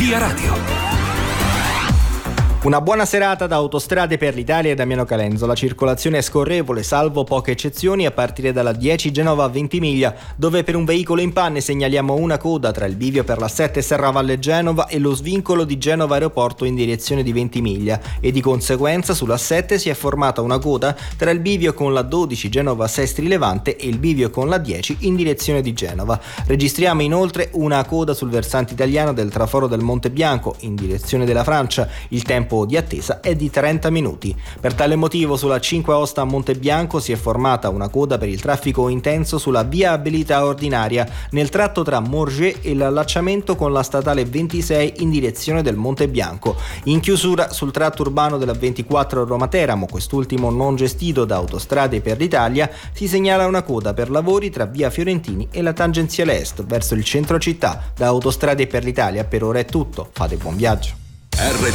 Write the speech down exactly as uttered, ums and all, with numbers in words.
Via Radio. Una buona serata da Autostrade per l'Italia e Damiano Calenzo. La circolazione è scorrevole, salvo poche eccezioni, a partire dalla dieci Genova a Ventimiglia, dove per un veicolo in panne segnaliamo una coda tra il bivio per la sette Serravalle Genova e lo svincolo di Genova Aeroporto in direzione di Ventimiglia, e di conseguenza sulla sette si è formata una coda tra il bivio con la dodici Genova Sestri Levante e il bivio con la dieci in direzione di Genova. Registriamo inoltre una coda sul versante italiano del traforo del Monte Bianco in direzione della Francia. Il tempo di attesa è di trenta minuti. Per tale motivo sulla cinque Aosta a Monte Bianco si è formata una coda per il traffico intenso sulla viabilità ordinaria nel tratto tra Morges e l'allacciamento con la statale ventisei in direzione del Monte Bianco. In chiusura sul tratto urbano della ventiquattro Roma-Teramo, quest'ultimo non gestito da Autostrade per l'Italia, si segnala una coda per lavori tra via Fiorentini e la tangenziale est verso il centro città. Da Autostrade per l'Italia per ora è tutto. Fate buon viaggio.